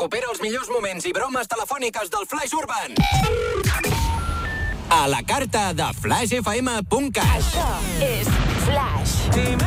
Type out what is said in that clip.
Recupera els millors moments i bromes telefòniques del Flaix Urban. A la carta de flashfm.cat. Això és Flash.